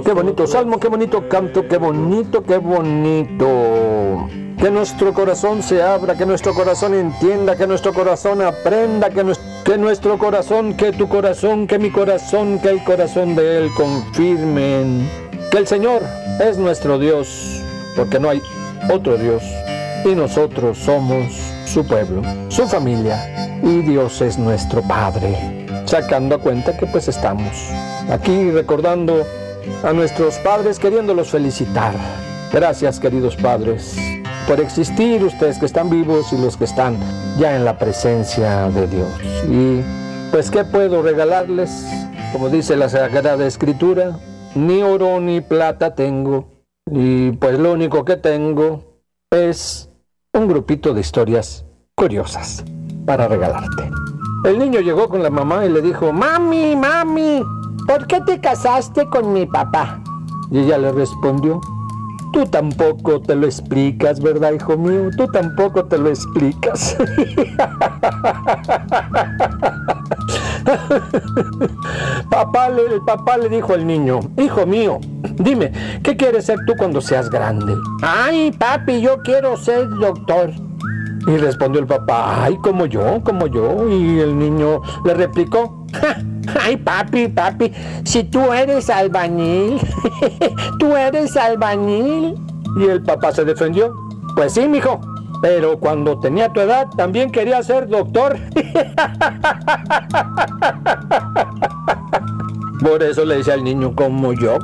Qué bonito salmo, qué bonito canto, qué bonito, qué bonito. Que nuestro corazón se abra, que nuestro corazón entienda, que nuestro corazón aprenda, que nuestro corazón, que tu corazón, que mi corazón, que el corazón de Él confirmen que el Señor es nuestro Dios, porque no hay otro Dios, y nosotros somos su pueblo, su familia, y Dios es nuestro Padre, sacando a cuenta que pues estamos aquí recordando a nuestros padres, queriéndolos felicitar. Gracias, queridos padres, por existir, ustedes que están vivos y los que están ya en la presencia de Dios. Y pues, ¿qué puedo regalarles? Como dice la Sagrada Escritura, ni oro ni plata tengo, y pues lo único que tengo es un grupito de historias curiosas para regalarte. El niño llegó con la mamá y le dijo: Mami, ¿por qué te casaste con mi papá? Y ella le respondió: tú tampoco te lo explicas, ¿verdad, hijo mío? Tú tampoco te lo explicas. El papá le dijo al niño: hijo mío, dime, ¿qué quieres ser tú cuando seas grande? Ay, papi, yo quiero ser doctor. Y respondió el papá: ay, como yo. Y el niño le replicó: ay, papi, si tú eres albañil, tú eres albañil. Y el papá se defendió: pues sí, mijo, pero cuando tenía tu edad también quería ser doctor. Por eso le dice al niño: como yo.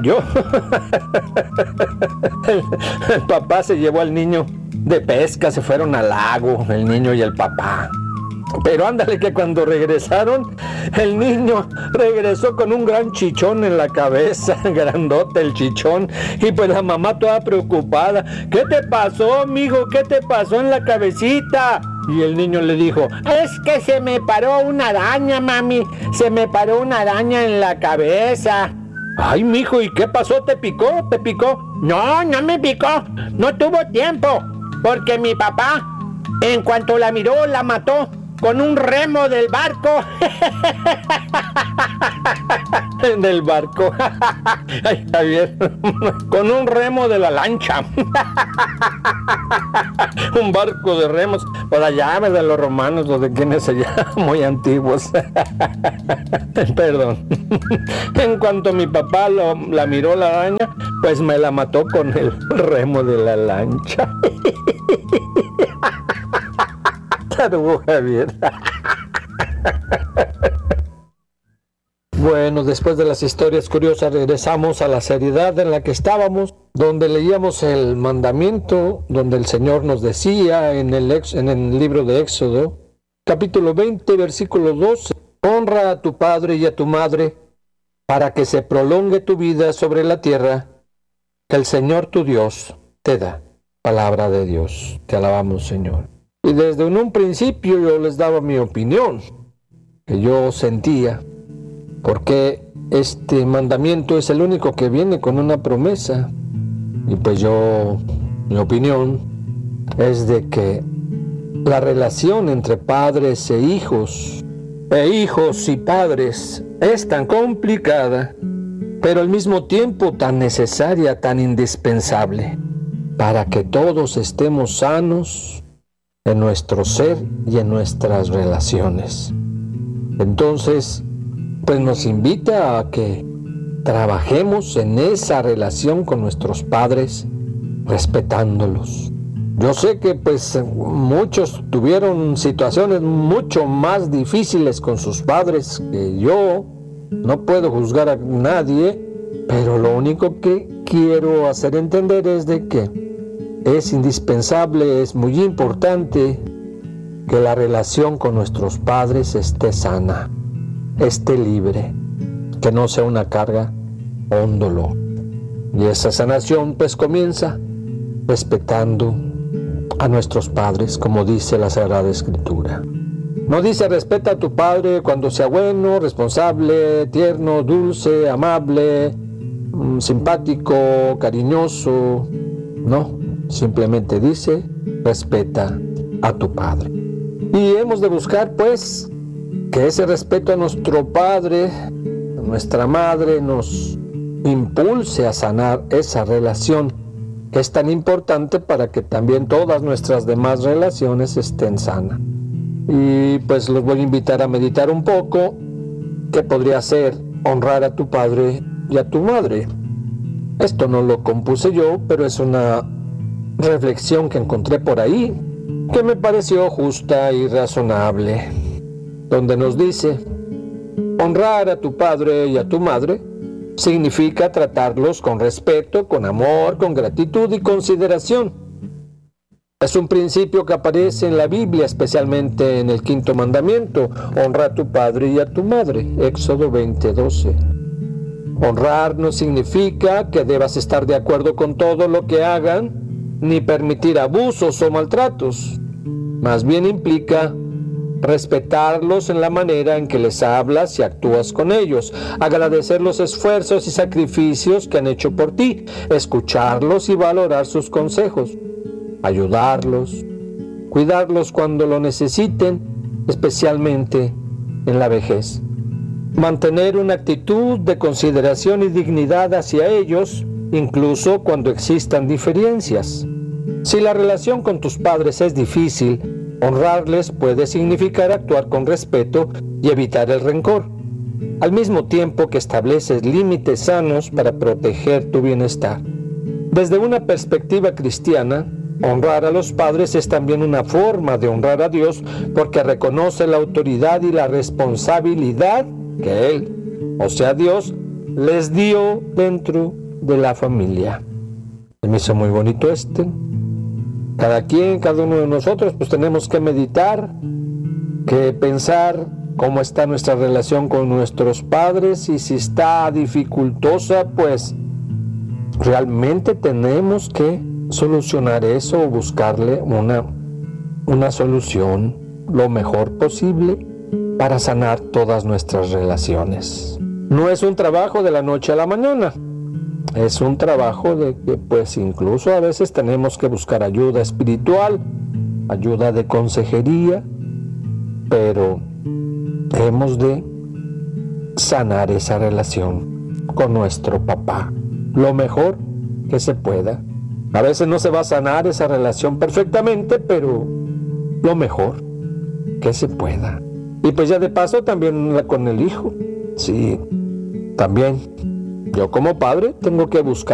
El papá se llevó al niño de pesca, se fueron al lago, el niño y el papá. Pero ándale que cuando regresaron, el niño regresó con un gran chichón en la cabeza, grandote el chichón, y pues la mamá toda preocupada: ¿qué te pasó, mijo? ¿Qué te pasó en la cabecita? Y el niño le dijo: es que se me paró una araña, mami, se me paró una araña en la cabeza. Ay, mijo, ¿y qué pasó? ¿Te picó? No me picó, no tuvo tiempo, porque mi papá, en cuanto la miró, la mató con un remo del barco. Del barco. Ay, Javier. Con un remo de la lancha. Un barco de remos. Por allá, de los romanos, los de quienes allá, muy antiguos. Perdón. En cuanto mi papá la miró la araña, pues me la mató con el remo de la lancha. Javier. Bueno, después de las historias curiosas regresamos a la seriedad en la que estábamos, donde leíamos el mandamiento, donde el Señor nos decía en el libro de Éxodo, capítulo 20, versículo 12, honra a tu padre y a tu madre para que se prolongue tu vida sobre la tierra que el Señor tu Dios te da. Palabra de Dios, te alabamos, Señor. Y desde un principio yo les daba mi opinión, que yo sentía, porque este mandamiento es el único que viene con una promesa. Y pues mi opinión es de que la relación entre padres e hijos y padres es tan complicada, pero al mismo tiempo tan necesaria, tan indispensable, para que todos estemos sanos en nuestro ser y en nuestras relaciones. Entonces, pues nos invita a que trabajemos en esa relación con nuestros padres, respetándolos. Yo sé que pues muchos tuvieron situaciones mucho más difíciles con sus padres que yo. No puedo juzgar a nadie, pero lo único que quiero hacer entender es de que es indispensable, es muy importante que la relación con nuestros padres esté sana, esté libre, que no sea una carga o un dolor. Y esa sanación pues comienza respetando a nuestros padres, como dice la Sagrada Escritura. No dice: respeta a tu padre cuando sea bueno, responsable, tierno, dulce, amable, simpático, cariñoso. No, simplemente dice: respeta a tu padre. Y hemos de buscar pues que ese respeto a nuestro padre, a nuestra madre, nos impulse a sanar esa relación que es tan importante para que también todas nuestras demás relaciones estén sanas. Y pues los voy a invitar a meditar un poco. ¿Qué podría ser honrar a tu padre y a tu madre? Esto no lo compuse yo, pero es una reflexión que encontré por ahí, que me pareció justa y razonable, donde nos dice: honrar a tu padre y a tu madre significa tratarlos con respeto, con amor, con gratitud y consideración. Es un principio que aparece en la Biblia, especialmente en el 5º mandamiento: honra a tu padre y a tu madre, Éxodo 20:12. Honrar no significa que debas estar de acuerdo con todo lo que hagan, ni permitir abusos o maltratos. Más bien implica respetarlos en la manera en que les hablas y actúas con ellos, agradecer los esfuerzos y sacrificios que han hecho por ti, escucharlos y valorar sus consejos, ayudarlos, cuidarlos cuando lo necesiten, especialmente en la vejez. Mantener una actitud de consideración y dignidad hacia ellos, incluso cuando existan diferencias. Si la relación con tus padres es difícil, honrarles puede significar actuar con respeto y evitar el rencor, al mismo tiempo que estableces límites sanos para proteger tu bienestar. Desde una perspectiva cristiana, honrar a los padres es también una forma de honrar a Dios, porque reconoce la autoridad y la responsabilidad que Él, o sea Dios, les dio dentro de la familia. Me hizo muy bonito cada uno de nosotros, pues tenemos que meditar, que pensar cómo está nuestra relación con nuestros padres, y si está dificultosa, pues realmente tenemos que solucionar eso o buscarle una solución lo mejor posible para sanar todas nuestras relaciones. No es un trabajo de la noche a la mañana. Es un trabajo de que pues incluso a veces tenemos que buscar ayuda espiritual, ayuda de consejería, pero hemos de sanar esa relación con nuestro papá lo mejor que se pueda. A veces no se va a sanar esa relación perfectamente, pero lo mejor que se pueda. Y pues ya de paso también con el hijo. Sí, también yo como padre tengo que buscar